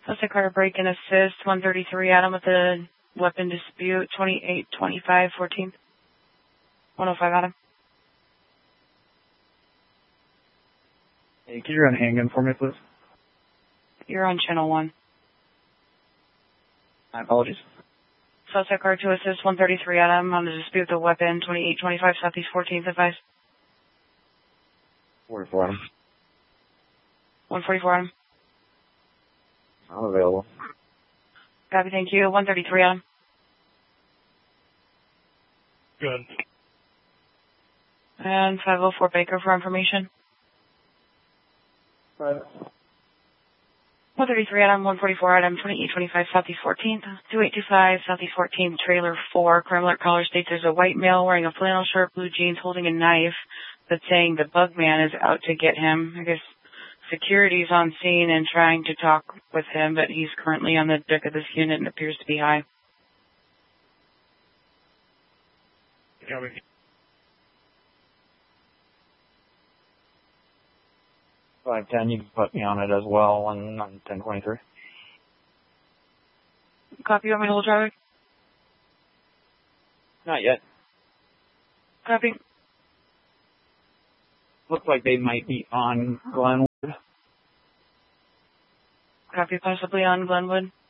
Suspect car break and assist, 133 Adam with a weapon dispute, 2825 14th. 105 Adam. Hey, can you run handgun for me, please? You're on channel 1. My apologies. Suspect car to assist, 133 Adam on the dispute with a weapon, 2825 Southeast 14th advice. 44 Adam. 144 Adam. I'm available. Copy, thank you. 133 Adam. Good. And 504 Baker for information. Right. 133 Adam, 144 Adam, 2825 Southeast 14th, 2825 Southeast 14th, trailer 4. Crime alert caller states there's a white male wearing a flannel shirt, blue jeans, holding a knife, but saying the bug man is out to get him. I guess security's on scene and trying to talk with him, but he's currently on the deck of this unit and appears to be high. Copy. Five 10, you can put me on it as well on 1023. Copy, you want me to hold traffic? Not yet. Copy. Looks like they might be on Glenwood. Copy, possibly on Glenwood.